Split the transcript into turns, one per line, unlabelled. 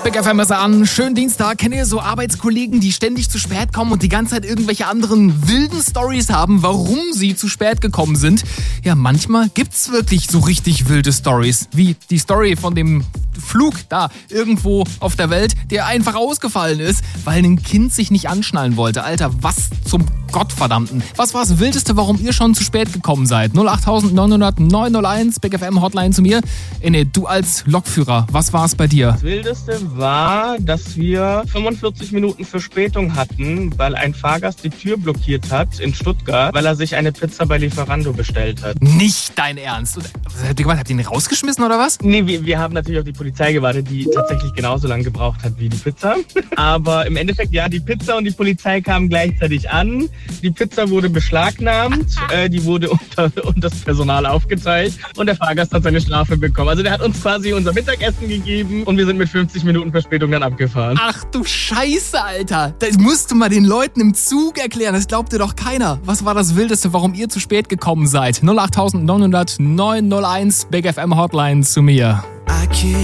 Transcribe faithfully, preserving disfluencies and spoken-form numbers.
Big F M ist an. Schönen Dienstag. Kennt ihr so Arbeitskollegen, die ständig zu spät kommen und die ganze Zeit irgendwelche anderen wilden Stories haben, warum sie zu spät gekommen sind? Ja, manchmal gibt's wirklich so richtig wilde Stories. Wie die Story von dem Flug da irgendwo auf der Welt, der einfach ausgefallen ist, weil ein Kind sich nicht anschnallen wollte. Alter, was zum Gottverdammten. Was war das Wildeste, warum ihr schon zu spät gekommen seid? null acht neun null null neun null eins, Big F M Hotline zu mir. Ene, du als Lokführer, was war es bei dir?
Das Wildeste war, dass wir fünfundvierzig Minuten Verspätung hatten, weil ein Fahrgast die Tür blockiert hat in Stuttgart, weil er sich eine Pizza bei Lieferando bestellt hat.
Nicht dein Ernst? Was habt ihr gemacht? Habt ihr ihn rausgeschmissen oder was?
Nee, wir, wir haben natürlich auf die Polizei gewartet, die tatsächlich genauso lange gebraucht hat wie die Pizza. Aber im Endeffekt, ja, die Pizza und die Polizei kamen gleichzeitig an. Die Pizza wurde beschlagnahmt, äh, die wurde unter, unter das Personal aufgezeigt und der Fahrgast hat seine Strafe bekommen. Also der hat uns quasi unser Mittagessen gegeben und wir sind mit fünfzig Minuten Verspätung dann abgefahren.
Ach du Scheiße, Alter. Das musst du mal den Leuten im Zug erklären. Das glaubt dir doch keiner. Was war das Wildeste, warum ihr zu spät gekommen seid? null acht neun null null neun null eins, Big F M Hotline zu mir.